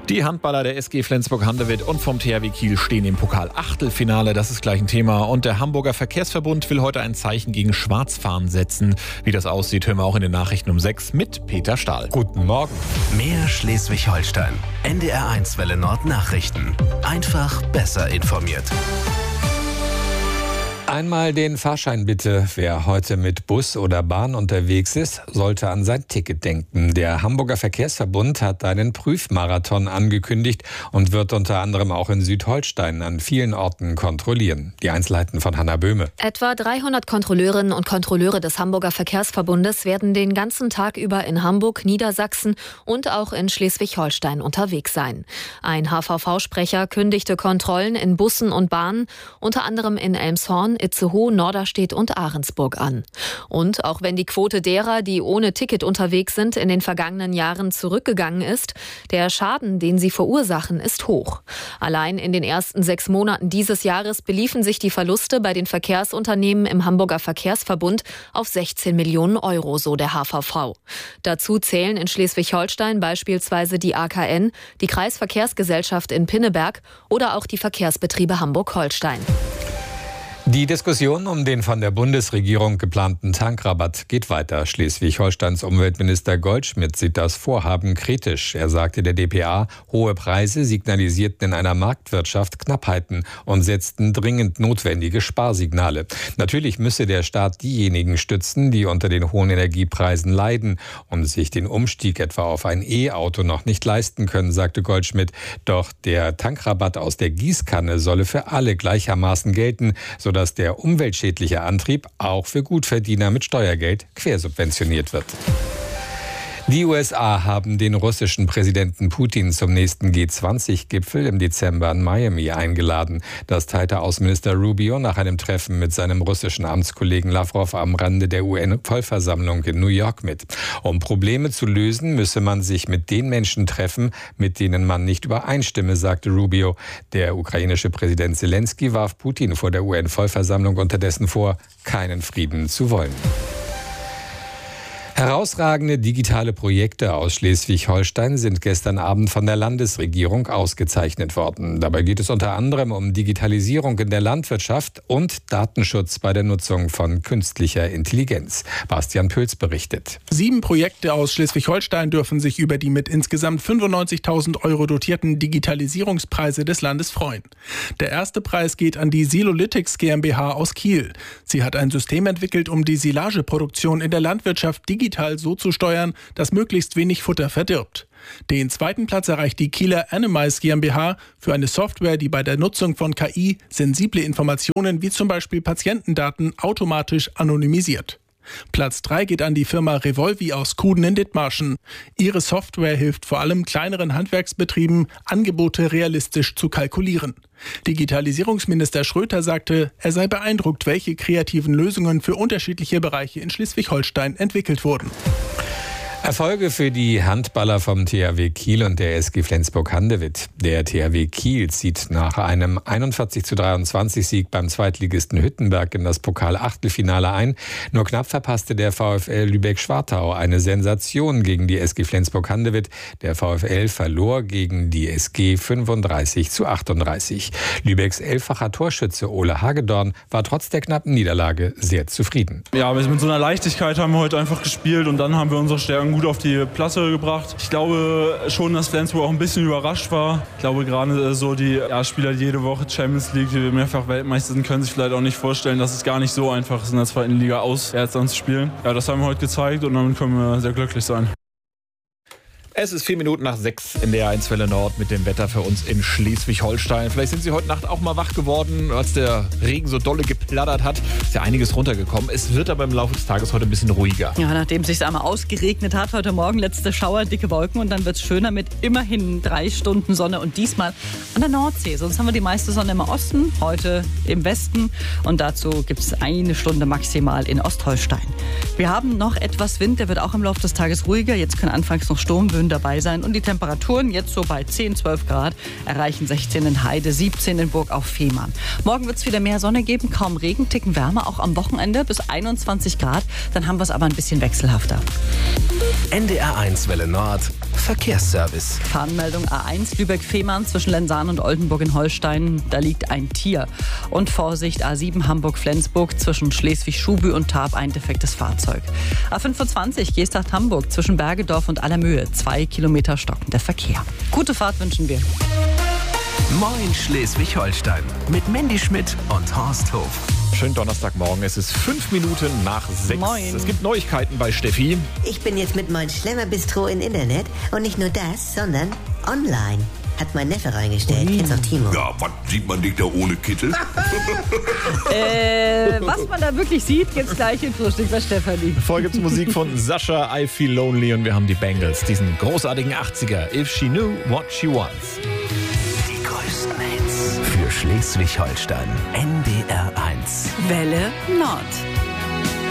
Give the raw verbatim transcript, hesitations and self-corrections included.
Die Handballer der S G Flensburg-Handewitt und vom T H W Kiel stehen im Pokal-Achtelfinale. Das ist gleich ein Thema. Und der Hamburger Verkehrsverbund will heute ein Zeichen gegen Schwarzfahren setzen. Wie das aussieht, hören wir auch in den Nachrichten um sechs mit Peter Stahl. Guten Morgen. Mehr Schleswig-Holstein. N D R eins Welle Nord Nachrichten. Einfach besser informiert. Einmal den Fahrschein bitte. Wer heute mit Bus oder Bahn unterwegs ist, sollte an sein Ticket denken. Der Hamburger Verkehrsverbund hat einen Prüfmarathon angekündigt und wird unter anderem auch in Südholstein an vielen Orten kontrollieren. Die Einzelheiten von Hanna Böhme. Etwa dreihundert Kontrolleurinnen und Kontrolleure des Hamburger Verkehrsverbundes werden den ganzen Tag über in Hamburg, Niedersachsen und auch in Schleswig-Holstein unterwegs sein. Ein H V V-Sprecher kündigte Kontrollen in Bussen und Bahnen, unter anderem in Elmshorn, Itzehoe, Norderstedt und Ahrensburg an. Und auch wenn die Quote derer, die ohne Ticket unterwegs sind, in den vergangenen Jahren zurückgegangen ist, der Schaden, den sie verursachen, ist hoch. Allein in den ersten sechs Monaten dieses Jahres beliefen sich die Verluste bei den Verkehrsunternehmen im Hamburger Verkehrsverbund auf sechzehn Millionen Euro, so der H V V. Dazu zählen in Schleswig-Holstein beispielsweise die A K N, die Kreisverkehrsgesellschaft in Pinneberg oder auch die Verkehrsbetriebe Hamburg-Holstein. Die Diskussion um den von der Bundesregierung geplanten Tankrabatt geht weiter. Schleswig-Holsteins Umweltminister Goldschmidt sieht das Vorhaben kritisch. Er sagte der D P A, hohe Preise signalisierten in einer Marktwirtschaft Knappheiten und setzten dringend notwendige Sparsignale. Natürlich müsse der Staat diejenigen stützen, die unter den hohen Energiepreisen leiden und sich den Umstieg etwa auf ein E-Auto noch nicht leisten können, sagte Goldschmidt. Doch der Tankrabatt aus der Gießkanne solle für alle gleichermaßen gelten, so dass der umweltschädliche Antrieb auch für Gutverdiener mit Steuergeld quersubventioniert wird. Die U S A haben den russischen Präsidenten Putin zum nächsten G zwanzig Gipfel im Dezember in Miami eingeladen. Das teilte Außenminister Rubio nach einem Treffen mit seinem russischen Amtskollegen Lavrov am Rande der U N-Vollversammlung in New York mit. Um Probleme zu lösen, müsse man sich mit den Menschen treffen, mit denen man nicht übereinstimme, sagte Rubio. Der ukrainische Präsident Zelensky warf Putin vor der U N-Vollversammlung unterdessen vor, keinen Frieden zu wollen. Herausragende digitale Projekte aus Schleswig-Holstein sind gestern Abend von der Landesregierung ausgezeichnet worden. Dabei geht es unter anderem um Digitalisierung in der Landwirtschaft und Datenschutz bei der Nutzung von künstlicher Intelligenz. Bastian Pölz berichtet. Sieben Projekte aus Schleswig-Holstein dürfen sich über die mit insgesamt fünfundneunzigtausend Euro dotierten Digitalisierungspreise des Landes freuen. Der erste Preis geht an die Silolytics GmbH aus Kiel. Sie hat ein System entwickelt, um die Silageproduktion in der Landwirtschaft digital digital so zu steuern, dass möglichst wenig Futter verdirbt. Den zweiten Platz erreicht die Kieler Animais GmbH für eine Software, die bei der Nutzung von K I sensible Informationen wie zum Beispiel Patientendaten automatisch anonymisiert. Platz drei geht an die Firma Revolvi aus Kuden in Dithmarschen. Ihre Software hilft vor allem kleineren Handwerksbetrieben, Angebote realistisch zu kalkulieren. Digitalisierungsminister Schröter sagte, er sei beeindruckt, welche kreativen Lösungen für unterschiedliche Bereiche in Schleswig-Holstein entwickelt wurden. Erfolge für die Handballer vom T H W Kiel und der S G Flensburg-Handewitt. Der T H W Kiel zieht nach einem einundvierzig zu dreiundzwanzig Sieg beim Zweitligisten Hüttenberg in das Pokal-Achtelfinale ein. Nur knapp verpasste der VfL Lübeck-Schwartau eine Sensation gegen die S G Flensburg-Handewitt. Der VfL verlor gegen die S G fünfunddreißig zu achtunddreißig. Lübecks elffacher Torschütze Ole Hagedorn war trotz der knappen Niederlage sehr zufrieden. Ja, mit so einer Leichtigkeit haben wir heute einfach gespielt und dann haben wir unsere Stärken gut auf die Platte gebracht. Ich glaube schon, dass Flensburg auch ein bisschen überrascht war. Ich glaube gerade so die ja, Spieler, die jede Woche Champions League, die mehrfach Weltmeister sind, können sich vielleicht auch nicht vorstellen, dass es gar nicht so einfach ist, in der zweiten Liga auswärts dann zu spielen. Ja, das haben wir heute gezeigt und damit können wir sehr glücklich sein. Es ist vier Minuten nach sechs in der eins Welle Nord mit dem Wetter für uns in Schleswig-Holstein. Vielleicht sind Sie heute Nacht auch mal wach geworden, als der Regen so dolle geplattert hat. Ist ja einiges runtergekommen. Es wird aber im Laufe des Tages heute ein bisschen ruhiger. Ja, nachdem es sich einmal ausgeregnet hat, heute Morgen letzte Schauer, dicke Wolken und dann wird es schöner mit immerhin drei Stunden Sonne und diesmal an der Nordsee. Sonst haben wir die meiste Sonne im Osten, heute im Westen und dazu gibt es eine Stunde maximal in Ostholstein. Wir haben noch etwas Wind, der wird auch im Laufe des Tages ruhiger. Jetzt können anfangs noch Sturmböen dabei sein und die Temperaturen jetzt so bei zehn, zwölf Grad erreichen sechzehn in Heide, siebzehn in Burg auf Fehmarn. Morgen wird es wieder mehr Sonne geben, kaum Regen, Ticken wärmer, auch am Wochenende bis einundzwanzig Grad. Dann haben wir es aber ein bisschen wechselhafter. N D R eins Welle Nord, Verkehrsservice. Fahnenmeldung A eins, Lübeck-Fehmarn zwischen Lenzahn und Oldenburg in Holstein. Da liegt ein Tier. Und Vorsicht, A sieben Hamburg-Flensburg zwischen Schleswig-Schubü und Tarp ein defektes Fahrzeug. A fünfundzwanzig, Geesthacht-Hamburg zwischen Bergedorf und Allermöhe. Zwei Kilometer stockender Verkehr. Gute Fahrt wünschen wir. Moin Schleswig-Holstein mit Mandy Schmidt und Horst Hof. Schönen Donnerstagmorgen, es ist fünf Minuten nach sechs. Moin. Es gibt Neuigkeiten bei Steffi. Ich bin jetzt mit meinem Schlemmerbistro im Internet und nicht nur das, sondern online. Hat mein Neffe reingestellt. Kennst auch Timo. Ja, was sieht man dich da ohne Kittel? Äh, was man da wirklich sieht, gibt's gleich im Frühstück bei Stefanie. Vorher gibt's Musik von Sascha, I Feel Lonely, und wir haben die Bangles, diesen großartigen achtziger. If She Knew What She Wants. Die größten Hits für Schleswig-Holstein. N D R eins. Welle Nord.